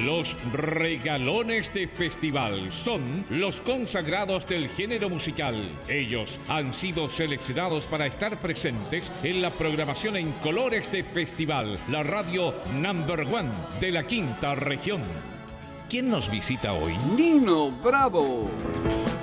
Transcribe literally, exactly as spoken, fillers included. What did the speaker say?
Los regalones de festival son los consagrados del género musical. Ellos han sido seleccionados para estar presentes en la programación en colores de festival, la radio number one de la quinta región. ¿Quién nos visita hoy? Nino Bravo.